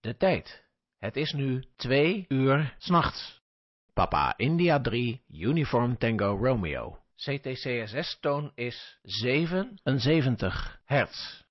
De tijd. Het is nu 2 uur 's nachts. Papa India 3, Uniform Tango Romeo. CTCSS-toon is 77 hertz.